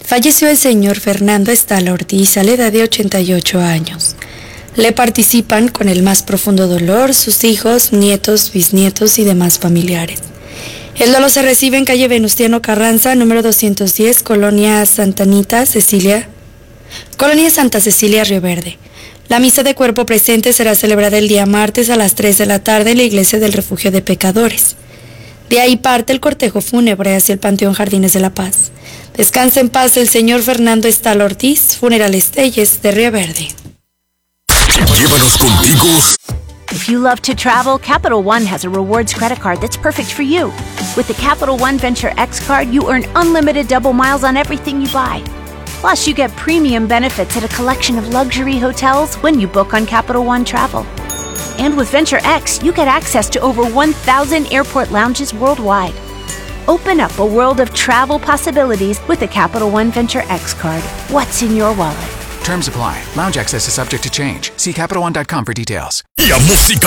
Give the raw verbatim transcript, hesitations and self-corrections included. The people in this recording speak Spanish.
Falleció el señor Fernando Estala Ortiz a la edad de ochenta y ocho años. Le participan con el más profundo dolor sus hijos, nietos, bisnietos y demás familiares. El dolor se recibe en calle Venustiano Carranza, número doscientos diez, Colonia Santa Anita, Cecilia, Colonia Santa Cecilia, Río Verde. La misa de cuerpo presente será celebrada el día martes a las tres de la tarde en la iglesia del Refugio de Pecadores. De ahí parte el cortejo fúnebre hacia el Panteón Jardines de la Paz. Descansa en paz el señor Fernando Estala Ortiz, Funerales Telles de Río Verde. Llévanos contigo. If you love to travel, Capital One has a rewards credit card that's perfect for you. With the Capital One Venture X card, you earn unlimited double miles on everything you buy. Plus, you get premium benefits at a collection of luxury hotels when you book on Capital One Travel. And with Venture X, you get access to over one thousand airport lounges worldwide. Open up a world of travel possibilities with the Capital One Venture X card. What's in your wallet? Terms apply. Lounge access is subject to change. See Capital One dot com for details. La música